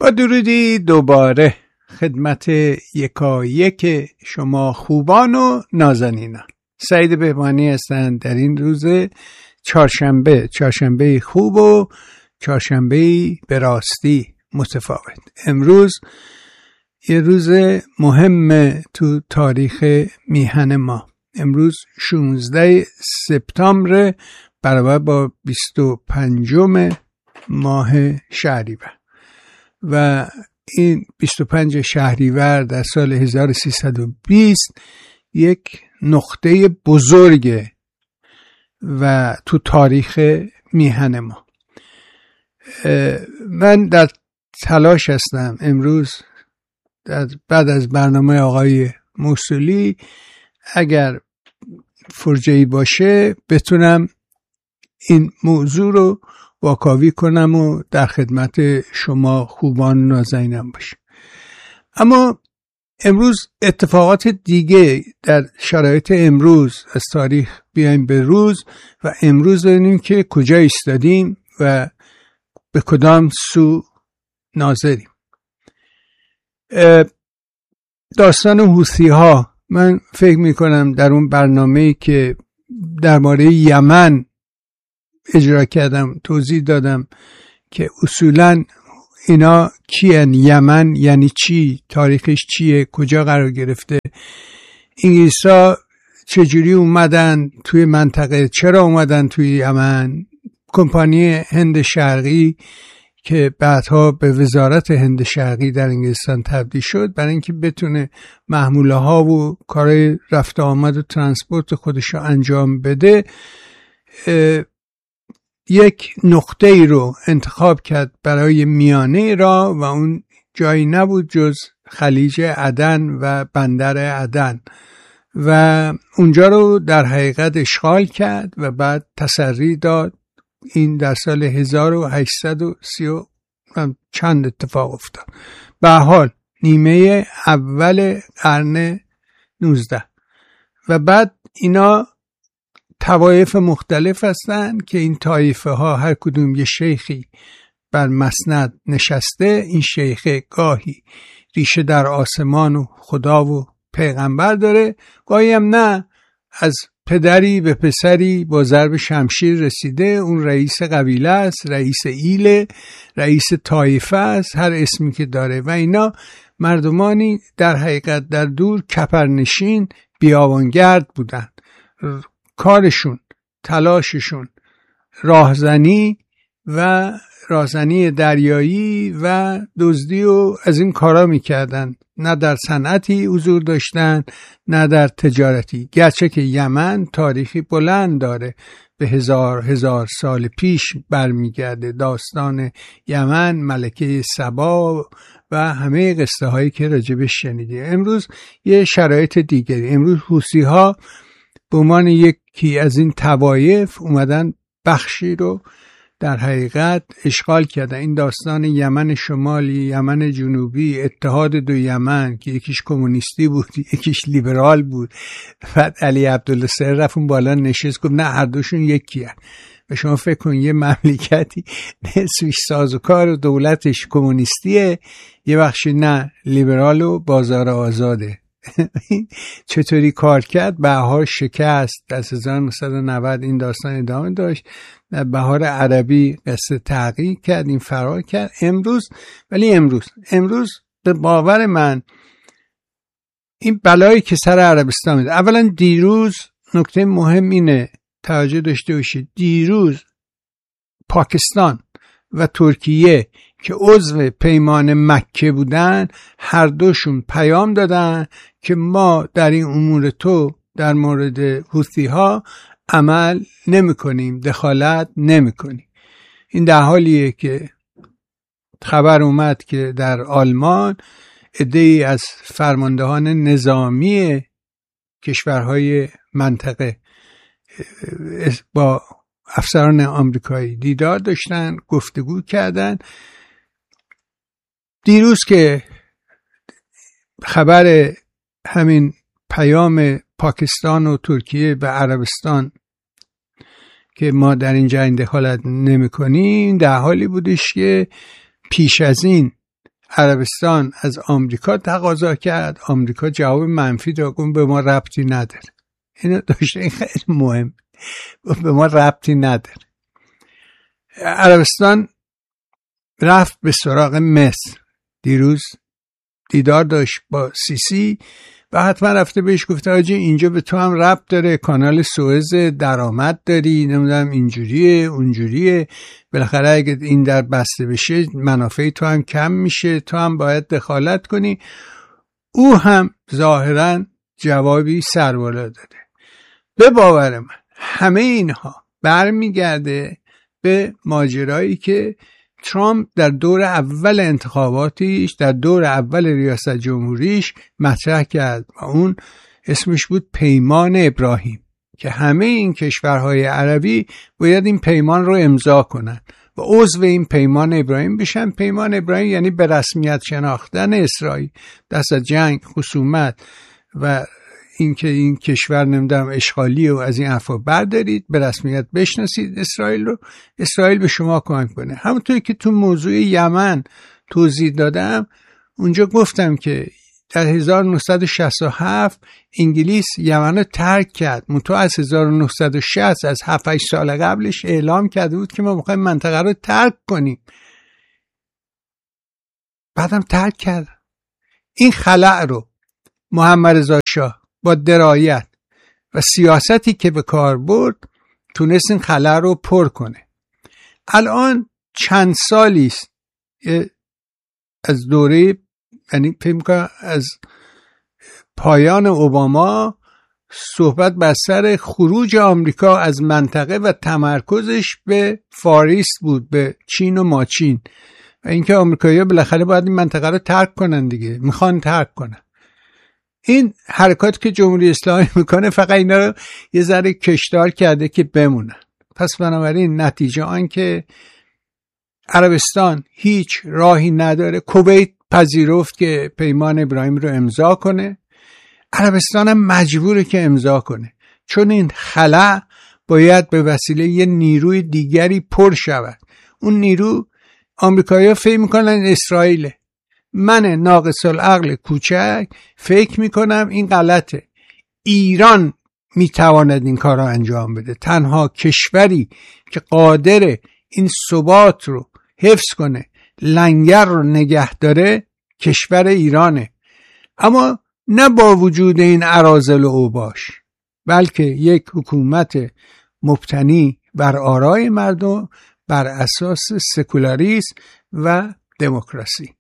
با درودی دوباره خدمت یکایک شما خوبان و نازنینان. سعید بهبانی هستند در این روز چهارشنبه خوب و چهارشنبه به راستی متفاوت. امروز یه روز مهم تو تاریخ میهن ما. امروز 16 سپتامبر برابر با 25 ماه شهریور و این 25 شهریور در سال 1320 یک نقطه بزرگه و تو تاریخ میهن ما. من در تلاش هستم امروز بعد از برنامه آقای موصلی اگر فرجه‌ای باشه بتونم این موضوع رو واکاوی کنم و در خدمت شما خوبان نازنینان باشم. اما امروز اتفاقات دیگه در شرایط امروز از تاریخ بیایم به روز و امروز ببینیم که کجا ایستادیم و به کدام سو ناظریم. داستان حوثی ها، من فکر میکنم در اون برنامه‌ای که درباره یمن اجرا کردم توضیح دادم که اصولاً اینا کیان، یمن یعنی چی، تاریخش چیه، کجا قرار گرفته، انگلیس‌ها چجوری اومدن توی منطقه، چرا اومدن توی یمن، کمپانی هند شرقی که بعدها به وزارت هند شرقی در انگلستان تبدیل شد برای اینکه بتونه محموله ها و کارهای رفت آمد و ترانسپورت خودش رو انجام بده، یک نقطه ای رو انتخاب کرد برای میانه راه و اون جایی نبود جز خلیج عدن و بندر عدن و اونجا رو در حقیقت اشغال کرد و بعد تسری داد. این در سال 1830 چند اتفاق افتاد. به هر حال نیمه اول قرن 19 و بعد اینا طوایف مختلف هستن که این طایفه ها هر کدوم یه شیخی بر مسند نشسته. این شیخ گاهی ریشه در آسمان و خدا و پیغمبر داره، گاهی هم نه، از پدری به پسری با ضرب شمشیر رسیده. اون رئیس قبیله است، رئیس ایله، رئیس طایفه است، هر اسمی که داره. و اینا مردمانی در حقیقت در دور کپرنشین بیابانگرد بودن. کارشون، تلاششون راهزنی و راهزنی دریایی و دزدی و از این کارا میکردن. نه در صنعتی حضور داشتن نه در تجارتی، گرچه که یمن تاریخی بلند داره، به هزار سال پیش برمیگرده. داستان یمن، ملکه سبا و همه قصه هایی که راجبش شنیدی. امروز یه شرایط دیگری. امروز حوثی ها به عنوان یکی از این طوایف اومدن بخشی رو در حقیقت اشغال کردن. این داستان یمن شمالی، یمن جنوبی، اتحاد دو یمن که یکیش کمونیستی بود یکیش لیبرال بود. بعد علی عبدالله سر رفت اون بالا نشست گفت نه هر دوشون یکی هست. و شما فکر کن یه مملکتی نصفش سازوکار و دولتش کمونیستیه، یه بخشی نه، لیبرال و بازار آزاده. چطوری کار کرد؟ بهار شکست. در 1990 این داستان ادامه داشت. در بهار عربی قصه تغییر کرد، این فرار کرد. امروز به باور من این بلایی که سر عربستان میده. اولا دیروز نکته مهم اینه توجه داشته باشید، دیروز پاکستان و ترکیه که عضو پیمان مکه بودن هر دوشون پیام دادن که ما در این امور تو در مورد حوثی ها عمل نمی کنیم، دخالت نمی کنیم. این در حالیه که خبر اومد که در آلمان عده‌ای از فرماندهان نظامی کشورهای منطقه با افسران آمریکایی دیدار داشتن، گفتگو کردن. دیروز که خبر همین پیام پاکستان و ترکیه به عربستان که ما در اینجا این دخالت نمی کنیم در حالی بودش که پیش از این عربستان از آمریکا تقاضا کرد، آمریکا جواب منفی داد، گفت به ما ربطی نداره. اینو داشته، این خیلی مهم، به ما ربطی نداره. عربستان رفت به سراغ مصر، دیروز دیدار داشت با سیسی و حتما رفته بهش گفته آجی اینجا به تو هم ربط داره، کانال سوئز درآمد داری، نمیدونم اینجوریه اونجوریه، بالاخره اگه این در بسته بشه منافع تو هم کم میشه، تو هم باید دخالت کنی. او هم ظاهرا جوابی سربالا داده. به باور من همه اینها برمیگرده به ماجرایی که ترامپ در دور اول انتخاباتیش، در دور اول ریاست جمهوریش مطرح کرد و اون اسمش بود پیمان ابراهیم، که همه این کشورهای عربی باید این پیمان رو امضا کنن و عضو این پیمان ابراهیم بشن. پیمان ابراهیم یعنی به رسمیت شناختن اسرائیل، دست از جنگ، خصومت و اینکه این کشور نمیدونم اشغالی و از این حرفا بردارید، به رسمیت بشناسید اسرائیل رو، اسرائیل به شما کمک کنه. همونطوری که تو موضوع یمن توضیح دادم، اونجا گفتم که در 1967 انگلیس یمن رو ترک کرد، منتها از 1960 از 7-8 سال قبلش اعلام کرده بود که ما میخوایم منطقه رو ترک کنیم، بعدم ترک کرد. این خلأ رو محمد رضا شاه با درایت و سیاستی که به کار برد تونست این خلأ رو پر کنه. الان چند سالی است از دوره، یعنی فکر می‌کنم از پایان اوباما، صحبت بر سر خروج آمریکا از منطقه و تمرکزش به فاریست بود، به چین و ماچین، و اینکه آمریکایی‌ها بالاخره باید این منطقه رو ترک کنن دیگه، میخوان ترک کنن. این حرکات که جمهوری اسلامی میکنه فقط اینا رو یه ذره کشدار کرده که بمونن. پس بنابراین نتیجه آن که عربستان هیچ راهی نداره. کویت پذیرفت که پیمان ابراهیم رو امضا کنه، عربستان هم مجبوره که امضا کنه، چون این خلأ باید به وسیله یه نیروی دیگری پر شود. اون نیرو آمریکایی‌ها فکر میکنن اسرائیله. من ناقص العقل کوچک فکر میکنم این غلطه. ایران میتواند این کار را انجام بده. تنها کشوری که قادر این ثبات رو حفظ کنه، لنگر رو نگه داره، کشور ایرانه. اما نه با وجود این اراذل و اوباش، بلکه یک حکومت مبتنی بر آرای مردم، بر اساس سکولاریسم و دموکراسی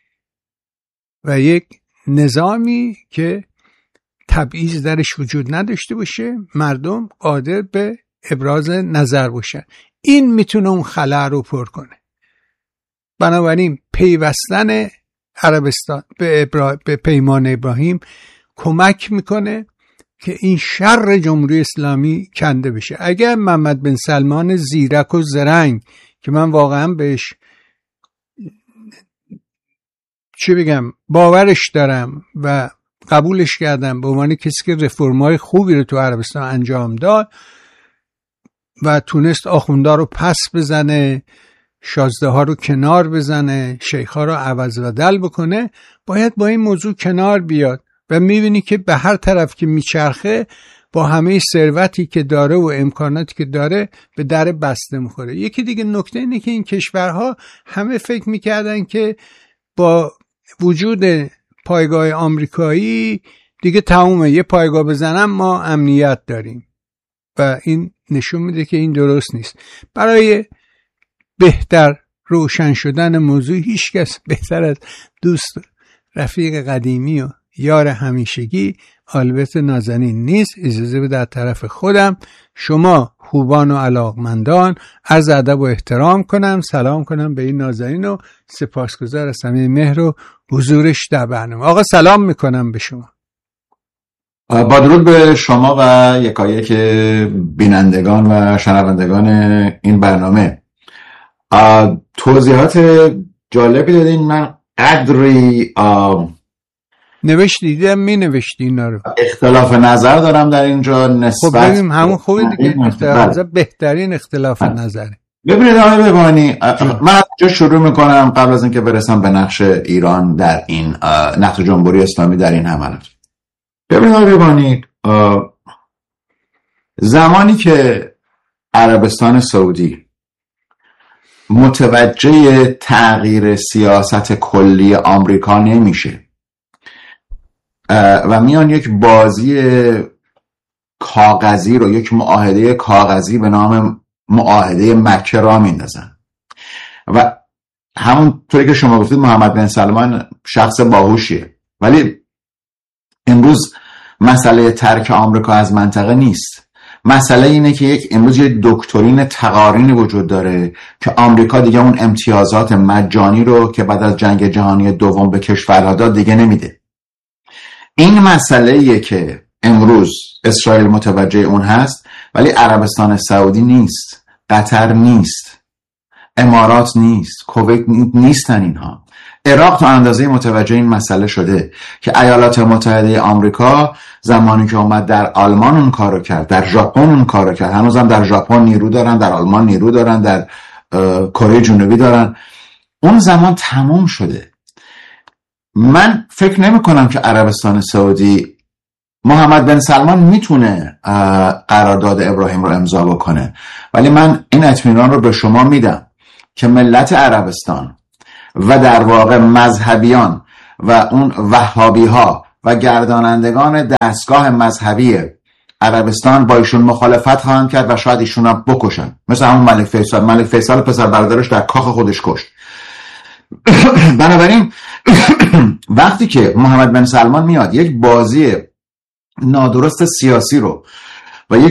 و یک نظامی که تبعیض درش وجود نداشته باشه، مردم قادر به ابراز نظر باشن. این میتونه اون خلأ رو پر کنه. بنابراین پیوستن عربستان به پیمان ابراهیم کمک میکنه که این شر جمهوری اسلامی کنده بشه. اگر محمد بن سلمان زیرک و زرنگ که من واقعا بهش چی بگم باورش دارم و قبولش کردم به عنوان کسی که رفرم‌های خوبی رو تو عربستان انجام داد و تونست آخوندا رو پس بزنه، شازده ها رو کنار بزنه، شیخ ها رو عوض بدل بکنه، باید با این موضوع کنار بیاد و میبینی که به هر طرف که میچرخه با همه ثروتی که داره و امکاناتی که داره به در بسته میخوره. یکی دیگه نکته اینه که این کشورها همه فکر میکردن که با وجود پایگاه آمریکایی دیگه تمومه، یه پایگاه بزنم ما امنیت داریم و این نشون میده که این درست نیست. برای بهتر روشن شدن موضوع هیچ کس بهتر از دوست رفیق قدیمی و یار همیشگی آلبرت نازنین نیست. اجازه بده در طرف خودم شما خوبان و علاقمندان عرض ادب و احترام کنم، سلام کنم به این نازنین و سپاسگزار از همه مهر و حضورش در برنامه. آقا سلام میکنم به شما. با درود به شما و یکایک بینندگان و شنوندگان این برنامه. توضیحات جالبی دادین. من قدری دیدم می نوشتی اینا رو. اختلاف نظر دارم در اینجا نسبت. خب ببینیم همون خوبه دیگه، اختلاف نظر بهترین اختلاف نظره. ببینید آقای بهبانی، من از اینجا شروع میکنم قبل از اینکه برسم به نقش ایران در این نقش جمهوری اسلامی در این حملات. ببینید آقای بهبانی، زمانی که عربستان سعودی متوجه تغییر سیاست کلی آمریکا نمیشه و میان یک بازی کاغذی رو، یک معاهده کاغذی به نام معاهده مکه را میندازن و همونطوری که شما گفتید محمد بن سلمان شخص باهوشیه، ولی امروز مسئله ترک آمریکا از منطقه نیست. مسئله اینه که امروز یک دکترین تقارینی وجود داره که آمریکا دیگه اون امتیازات مجانی رو که بعد از جنگ جهانی دوم به کشورها داد دیگه نمیده. این مسئله‌ایه که امروز اسرائیل متوجه اون هست، ولی عربستان سعودی نیست، قطر نیست، امارات نیست، کویت نیستن. اینها عراق تا اندازه متوجه این مسئله شده که ایالات متحده آمریکا زمانی که اومد در آلمان اون کارو کرد، در ژاپن اون کارو کرد، هنوزم در ژاپن نیرو دارن، در آلمان نیرو دارن، در کره جنوبی دارن، اون زمان تموم شده. من فکر نمی کنم که عربستان سعودی، محمد بن سلمان میتونه قرارداد ابراهیم رو امضا بکنه، ولی من این اطمینان رو به شما میدم که ملت عربستان و در واقع مذهبیان و اون وهابی ها و گردانندگان دستگاه مذهبی عربستان با ایشون مخالفت خواهند کرد و شاید ایشون هم بکشن، مثل همون ملک فیصل پسر برادرش در کاخ خودش کشت. بنابراین وقتی که محمد بن سلمان میاد یک بازی نادرست سیاسی رو